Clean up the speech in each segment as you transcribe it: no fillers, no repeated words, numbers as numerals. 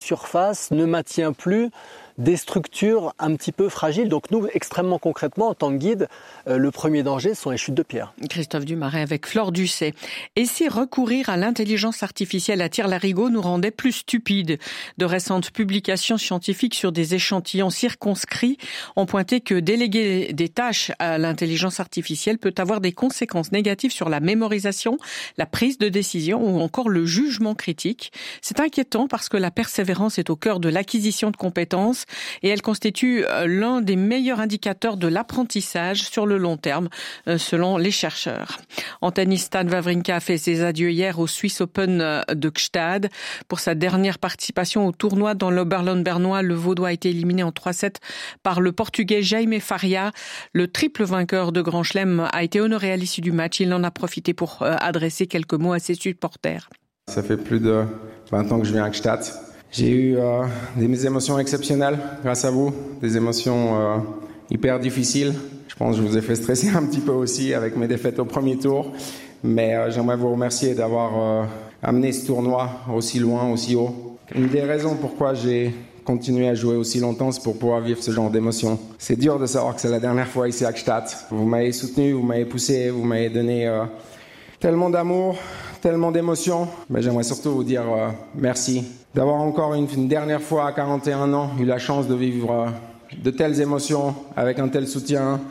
surface ne maintient plus des structures un petit peu fragiles. Donc nous, extrêmement concrètement, en tant que guide, le premier danger sont les chutes de pierre. Christophe Dumaret avec Flore Ducet. Et si recourir à l'intelligence artificielle à tire-larigot nous rendait plus stupides? De récentes publications scientifiques sur des échantillons circonscrits ont pointé que déléguer des tâches à l'intelligence artificielle peut avoir des conséquences négatives sur la mémorisation, la prise de décision ou encore le jugement critique. C'est inquiétant parce que la persévérance est au cœur de l'acquisition de compétences et elle constitue l'un des meilleurs indicateurs de l'apprentissage sur le long terme, selon les chercheurs. En tennis, Stan Wawrinka a fait ses adieux hier au Swiss Open de Gstaad. Pour sa dernière participation au tournoi dans l'Oberland bernois, le Vaudois a été éliminé en 3-7 par le Portugais Jaime Faria. Le triple vainqueur de Grand Chelem a été honoré à l'issue du match. Il en a profité pour adresser quelques mots à ses supporters. Ça fait plus de 20 ans que je viens à Gstaad. J'ai eu des émotions exceptionnelles grâce à vous, des émotions hyper difficiles. Je pense que je vous ai fait stresser un petit peu aussi avec mes défaites au premier tour. Mais j'aimerais vous remercier d'avoir amené ce tournoi aussi loin, aussi haut. Une des raisons pourquoi j'ai continué à jouer aussi longtemps, c'est pour pouvoir vivre ce genre d'émotions. C'est dur de savoir que c'est la dernière fois ici à Gstaad. Vous m'avez soutenu, vous m'avez poussé, vous m'avez donné tellement d'amour, tellement d'émotions. Mais j'aimerais surtout vous dire merci. D'avoir encore une dernière fois à 41 ans eu la chance de vivre de telles émotions avec un tel soutien.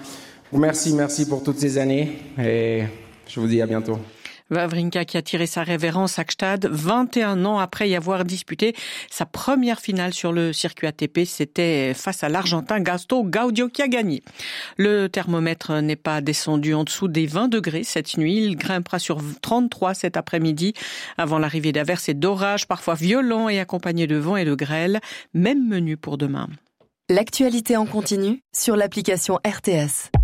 Merci pour toutes ces années et je vous dis à bientôt. Wawrinka qui a tiré sa révérence à Gstaad 21 ans après y avoir disputé sa première finale sur le circuit ATP. C'était face à l'Argentin Gastón Gaudio qui a gagné. Le thermomètre n'est pas descendu en dessous des 20 degrés cette nuit. Il grimpera sur 33 cet après-midi avant l'arrivée d'averses et d'orages parfois violents et accompagnés de vent et de grêle. Même menu pour demain. L'actualité en continu sur l'application RTS.